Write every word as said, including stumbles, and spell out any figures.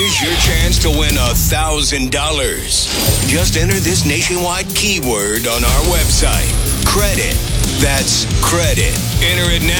Here's your chance to win a thousand dollars. Just enter this nationwide keyword on our website. Credit. That's credit. Enter it now.